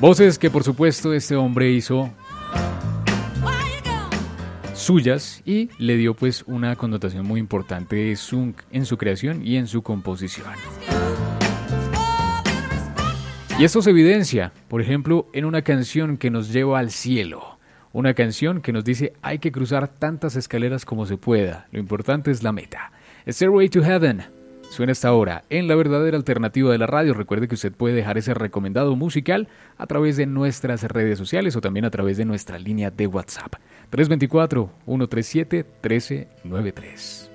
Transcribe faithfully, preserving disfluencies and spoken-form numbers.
Voces que por supuesto este hombre hizo suyas y le dio pues una connotación muy importante en su, en su creación y en su composición. Y esto se evidencia, por ejemplo, en una canción que nos lleva al cielo. Una canción que nos dice hay que cruzar tantas escaleras como se pueda. Lo importante es la meta. Stairway to Heaven suena hasta ahora en la verdadera alternativa de la radio. Recuerde que usted puede dejar ese recomendado musical a través de nuestras redes sociales o también a través de nuestra línea de WhatsApp. tres dos cuatro, uno tres siete, uno tres nueve tres.